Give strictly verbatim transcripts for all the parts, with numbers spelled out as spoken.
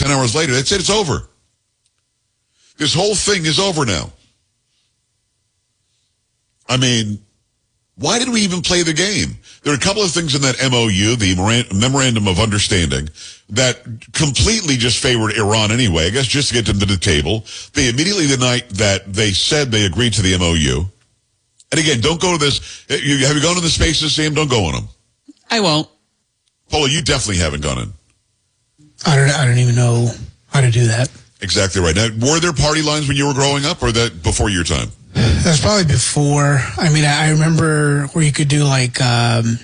ten hours later. That's it. It's over. This whole thing is over now. I mean, why did we even play the game? There are a couple of things in that M O U, the Memorandum of Understanding, that completely just favored Iran anyway, I guess just to get them to the table. They immediately, the night that they said they agreed to the M O U, and again, don't go to this. Have you gone to the spaces, Sam? Don't go on them. I won't. Paula, you definitely haven't gone in. I don't, I don't even know how to do that. Exactly right. Now, were there party lines when you were growing up, or that before your time? That was probably before. I mean, I remember where you could do like, um,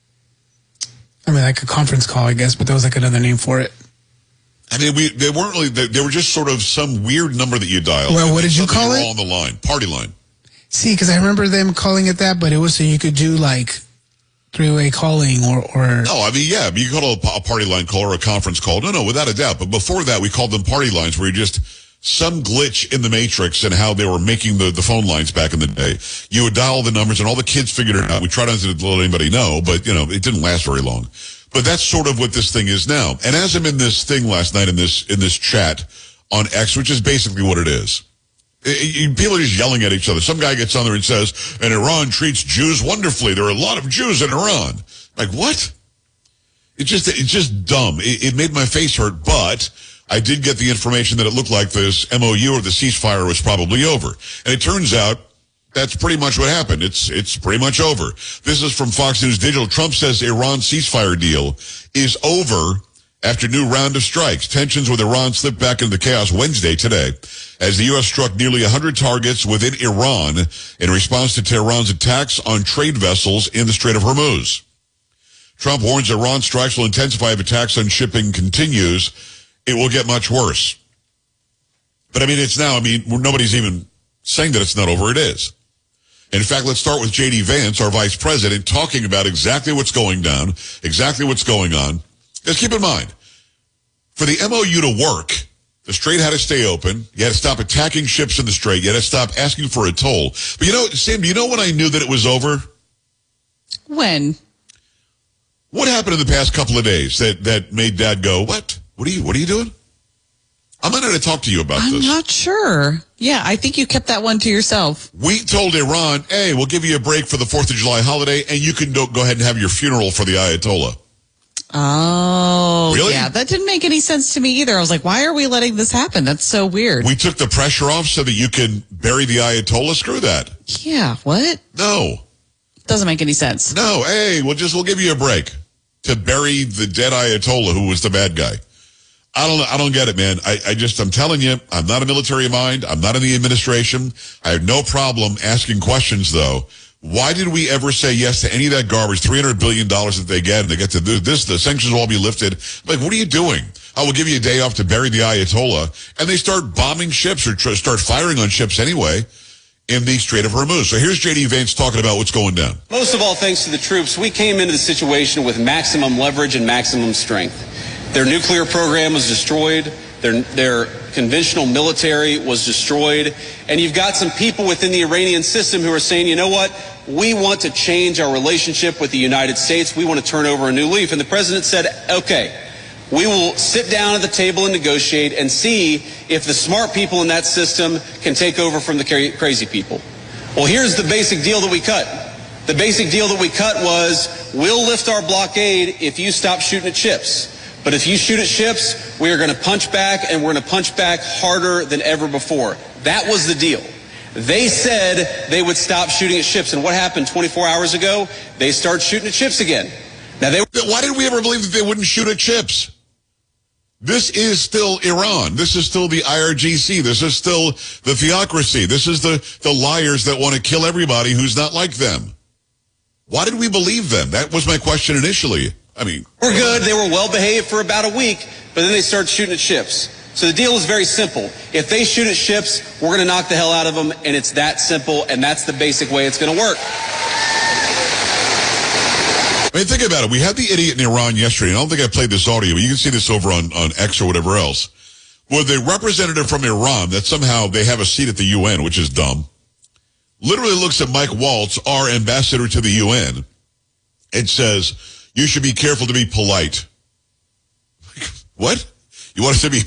I mean, like a conference call, I guess, but there was like another name for it. I mean, we they weren't really. They, they were just sort of some weird number that you dialed. Well, what did you call it? On the line, party line. See, because I remember them calling it that, but it was so you could do like three-way calling or, or... No, I mean, yeah, you call it a party line call or a conference call. No, no, without a doubt. But before that, we called them party lines, where you just some glitch in the matrix and how they were making the, the phone lines back in the day. You would dial the numbers, and all the kids figured it out. We tried not to let anybody know, but, you know, it didn't last very long. But that's sort of what this thing is now. And as I'm in this thing last night in this in this chat on X, which is basically what it is, it, it, people are just yelling at each other. Some guy gets on there and says, and Iran treats Jews wonderfully. There are a lot of Jews in Iran. Like, what? It's just, it's just dumb. It, it made my face hurt, but I did get the information that it looked like this M O U or the ceasefire was probably over. And it turns out that's pretty much what happened. It's, it's pretty much over. This is from Fox News Digital. Trump says Iran ceasefire deal is over after new round of strikes. Tensions with Iran slipped back into chaos Wednesday today as the U S struck nearly one hundred targets within Iran in response to Tehran's attacks on trade vessels in the Strait of Hormuz. Trump warns Iran strikes will intensify if attacks on shipping continues. It will get much worse. But I mean, it's now, I mean, nobody's even saying that it's not over. It is. In fact, let's start with J D Vance, our vice president, talking about exactly what's going down, exactly what's going on. Just keep in mind, for the M O U to work, the Strait had to stay open. You had to stop attacking ships in the Strait. You had to stop asking for a toll. But you know, Sam, do you know when I knew that it was over? When? What happened in the past couple of days that, that made Dad go, what? What are you, what are you doing? I'm not going to talk to you about I'm this. I'm not sure. Yeah, I think you kept that one to yourself. We told Iran, hey, we'll give you a break for the fourth of July holiday, and you can go ahead and have your funeral for the Ayatollah. Oh, really? Yeah, that didn't make any sense to me either. I was like, why are we letting this happen? That's so weird. We took the pressure off so that you can bury the Ayatollah? Screw that. Yeah, what? No. Doesn't make any sense. No, hey, we'll just, we'll give you a break to bury the dead Ayatollah who was the bad guy. I don't I don't get it, man. I, I just, I'm telling you, I'm not a military mind. I'm not in the administration. I have no problem asking questions, though. Why did we ever say yes to any of that garbage, three hundred billion dollars that they get, and they get to do this, the sanctions will all be lifted? Like, what are you doing? I will give you a day off to bury the Ayatollah. And they start bombing ships or tr- start firing on ships anyway in the Strait of Hormuz. So here's J D Vance talking about what's going down. Most of all, thanks to the troops, we came into the situation with maximum leverage and maximum strength. Their nuclear program was destroyed. Their, their conventional military was destroyed. And you've got some people within the Iranian system who are saying, you know what? We want to change our relationship with the United States. We want to turn over a new leaf. And the president said, okay, we will sit down at the table and negotiate and see if the smart people in that system can take over from the crazy people. Well, here's the basic deal that we cut. The basic deal that we cut was, we'll lift our blockade if you stop shooting at ships. But if you shoot at ships, we are going to punch back, and we're going to punch back harder than ever before. That was the deal. They said they would stop shooting at ships, and what happened twenty-four hours ago? They started shooting at ships again. Now they. Why did we ever believe that they wouldn't shoot at ships? This is still Iran. This is still the I R G C. This is still the theocracy. This is the, the liars that want to kill everybody who's not like them. Why did we believe them? That was my question initially. I mean, we're good. They were well behaved for about a week, but then they started shooting at ships. So the deal is very simple. If they shoot at ships, we're going to knock the hell out of them, and it's that simple, and that's the basic way it's going to work. I mean, think about it. We had the idiot in Iran yesterday, and I don't think I played this audio, but you can see this over on, on X or whatever else, where the representative from Iran, that somehow they have a seat at the U N, which is dumb, literally looks at Mike Waltz, our ambassador to the U N, and says, you should be careful to be polite. What? You want us to be